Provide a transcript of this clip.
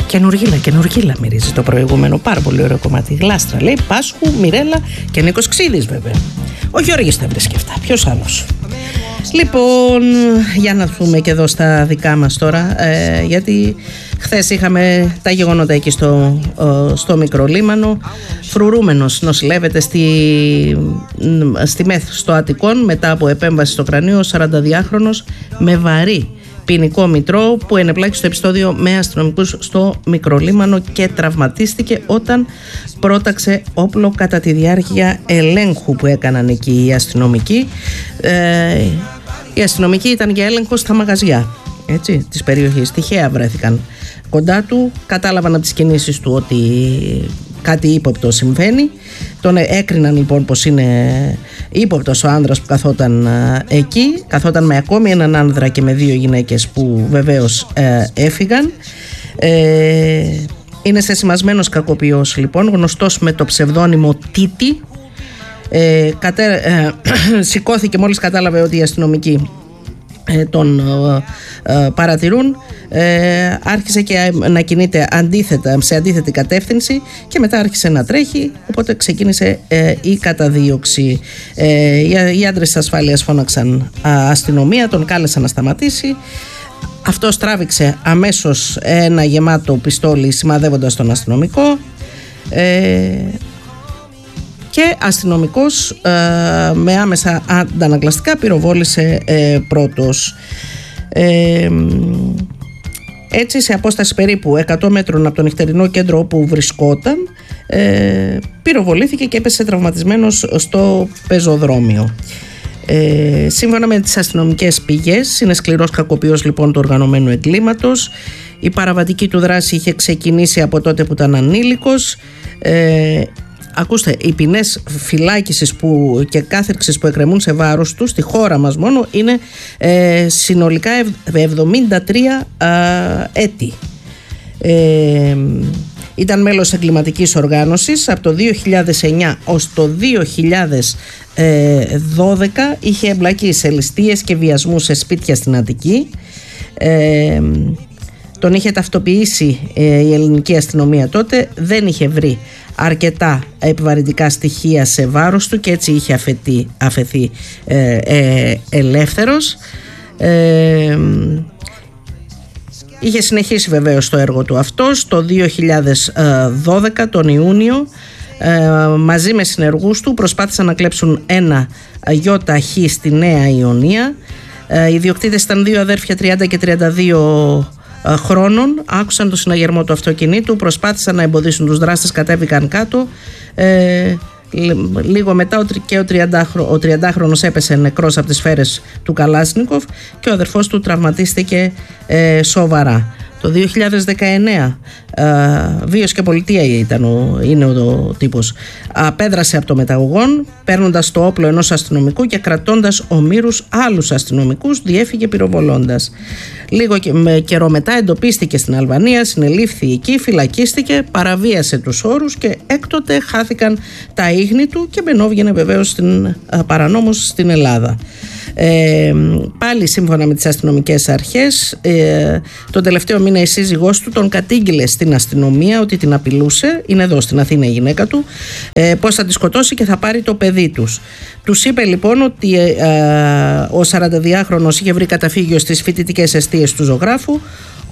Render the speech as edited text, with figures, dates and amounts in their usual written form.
Καινουργίλα μυρίζει το προηγούμενο. Πάρα πολύ ωραίο κομμάτι. Γλάστρα λέει, Πάσχου, Μιρέλα και Νίκος Ξίδης βέβαια. Ο Γιώργης τα βρίσκει αυτά. Ποιος άλλος? Λοιπόν, για να δούμε και εδώ στα δικά μας τώρα, γιατί χθες είχαμε τα γεγονότα εκεί στο Μικρό Λίμανο. Φρουρούμενος νοσηλεύεται στη ΜΕΘ στο Αττικόν μετά από επέμβαση στο κρανίο, 42χρονος με βαρύ ποινικό μητρό που ενεπλάκη στο επεισόδιο με αστυνομικούς στο Μικρό Λίμανο και τραυματίστηκε όταν πρόταξε όπλο κατά τη διάρκεια ελέγχου που έκαναν εκεί οι αστυνομικοί. Οι αστυνομικοί ήταν για έλεγχο στα μαγαζιά της περιοχής. Τυχαία βρέθηκαν κοντά του, κατάλαβαν από τις κινήσεις του ότι κάτι ύποπτο συμβαίνει. Τον έκριναν λοιπόν πως είναι ύποπτος ο άνδρας που καθόταν εκεί. Καθόταν με ακόμη έναν άνδρα και με 2 γυναίκες που βεβαίως έφυγαν. Είναι σεσημασμένος κακοποιός λοιπόν, γνωστός με το ψευδόνυμο Τίτη. Σηκώθηκε μόλις κατάλαβε ότι οι αστυνομικοί τον παρατηρούν, άρχισε και να κινείται σε αντίθετη κατεύθυνση και μετά άρχισε να τρέχει, οπότε ξεκίνησε η καταδίωξη. Οι άντρες της ασφάλειας φώναξαν αστυνομία, τον κάλεσαν να σταματήσει. Αυτός τράβηξε αμέσως ένα γεμάτο πιστόλι σημαδεύοντας τον αστυνομικό και αστυνομικός με άμεσα αντανακλαστικά πυροβόλησε πρώτος. Έτσι σε απόσταση περίπου 100 μέτρων από το νυχτερινό κέντρο όπου βρισκόταν πυροβολήθηκε και έπεσε τραυματισμένος στο πεζοδρόμιο. Σύμφωνα με τις αστυνομικές πηγές, είναι σκληρός κακοποιός λοιπόν του οργανωμένου εγκλήματος. Η παραβατική του δράση είχε ξεκινήσει από τότε που ήταν ανήλικος. Ακούστε, οι ποινές φυλάκισης και κάθερξης που εκκρεμούν σε βάρος του στη χώρα μας μόνο είναι συνολικά 73 έτη. Ήταν μέλος εγκληματικής οργάνωσης από το 2009 ως το 2012. Είχε εμπλακεί σε ληστείες και βιασμούς σε σπίτια στην Αττική. Τον είχε ταυτοποιήσει η ελληνική αστυνομία τότε, δεν είχε βρει αρκετά επιβαρυντικά στοιχεία σε βάρος του και έτσι είχε αφαιθεί ελεύθερος. Είχε συνεχίσει βεβαίως το έργο του αυτός. Το 2012 τον Ιούνιο μαζί με συνεργούς του προσπάθησαν να κλέψουν ένα ΙΧ στη Νέα Ιωνία. Οι ιδιοκτήτες ήταν 2 αδέρφια 30 και 32 χρόνων. Άκουσαν το συναγερμό του αυτοκινήτου, προσπάθησαν να εμποδίσουν τους δράστες, κατέβηκαν κάτω. Λίγο μετά ο 30χρονος έπεσε νεκρός από τις σφαίρες του Καλάσνικοφ και ο αδερφός του τραυματίστηκε σοβαρά. Το 2019 βίος και πολιτεία είναι ο τύπος. Απέδρασε από το μεταγωγόν παίρνοντας το όπλο ενός αστυνομικού και κρατώντας ομήρους άλλους αστυνομικούς διέφυγε πυροβολώντας. Λίγο καιρό μετά εντοπίστηκε στην Αλβανία, συνελήφθη εκεί, φυλακίστηκε, παραβίασε τους όρους και έκτοτε χάθηκαν τα ίχνη του και μπαινόβγαινε βεβαίως παρανόμως στην Ελλάδα. Πάλι σύμφωνα με τις αστυνομικές αρχές, τον τελευταίο μήνα η σύζυγός του τον κατήγγειλε στην αστυνομία ότι την απειλούσε, είναι εδώ στην Αθήνα η γυναίκα του, πως θα τη σκοτώσει και θα πάρει το παιδί τους. Τους είπε λοιπόν ότι ο 42χρονος είχε βρει καταφύγιο στις φοιτητικές εστίες του ζωγράφου,